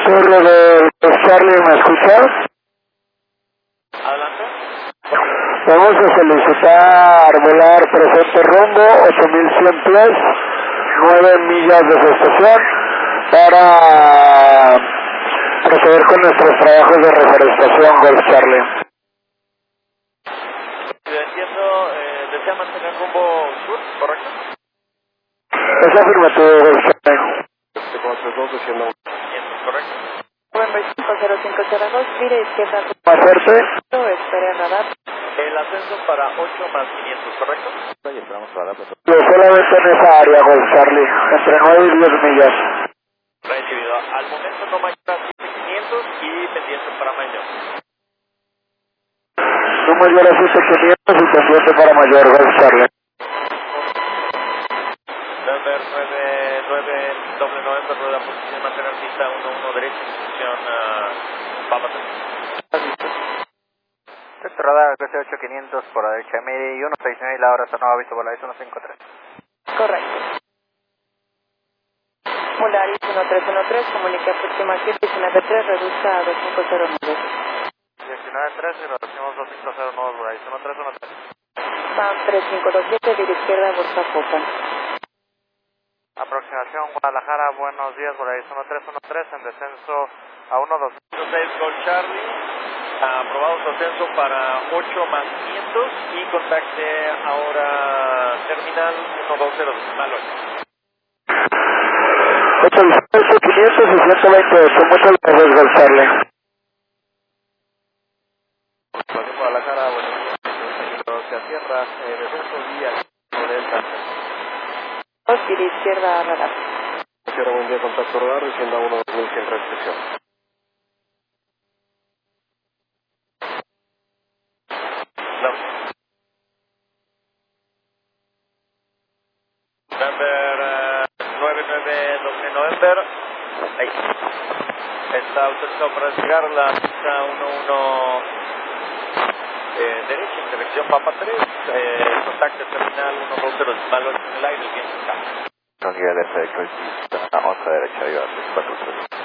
Cerro de Charlie, ¿me escuchas? Adelante. Vamos a solicitar volar presente rumbo, 8100 pies, 9 millas de su estación, para proceder con nuestros trabajos de reforestación Golf Charlie. Entiendo, desea mantener rumbo sur, ¿correcto? Es afirmativo, Golf Charlie. ¿Correcto? November 50502, gire izquierda. ¿Más fuerte? Espere radar. El ascenso para 8 más 500, ¿correcto? Yo solamente en esa área, Golf Charlie, entre 9 y 10 millas. Recibido. Al momento no mayor a 7500 y pendiente para mayor. No mayor a 7500 y pendiente para mayor, Golf Charlie. Denver 99 doble November, rueda posición mantener pista 11 derecha, posición Papa 3. Radar DC8500 por la derecha, media y 169 la hora, está nuevo aviso por la 153. Correcto. Mularis 1313, comunique aproximación 193, reduzca a 2509. 1913 y reducimos 2509 por ahí, 1313. Van 3527, gire izquierda, Borja Popa. Aproximación Guadalajara, buenos días, por ahí 1313 en descenso a 1206 Golf Charlie, aprobado su ascenso para 8 más 500 y contacte ahora terminal 120 decimal 8. 500 y 128, muchas gracias, Golf Charlie. Guadalajara, buenos días, hacia tierra, descenso vía Delta. Gire izquierda, radar. Sierra, buen día, contacto radar, diciendo 12100 restricción. Number 9912 November. Ahí. Está autorizado para despegar la pista 11 derecha en dirección Papa 3. Contacto terminal 120 decimal 8 en el aire, el viento está. No, guía de pista 11 derecha, 4